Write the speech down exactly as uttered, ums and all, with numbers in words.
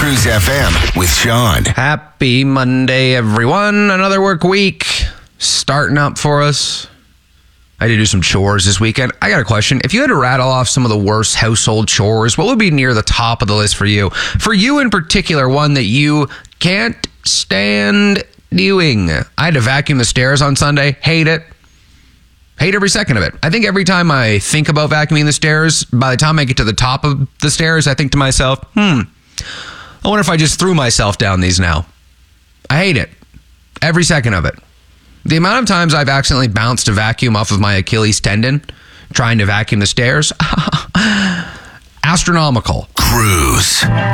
Cruise F M with Sean. Happy Monday, everyone. Another work week starting up for us. I had to do some chores this weekend. I got a question. If you had to rattle off some of the worst household chores, what would be near the top of the list for you? For you in particular, one that you can't stand doing. I had to vacuum the stairs on Sunday. Hate it. Hate every second of it. I think every time I think about vacuuming the stairs, by the time I get to the top of the stairs, I think to myself, hmm, I wonder if I just threw myself down these now. I hate it. Every second of it. The amount of times I've accidentally bounced a vacuum off of my Achilles tendon trying to vacuum the stairs, astronomical. Cruise.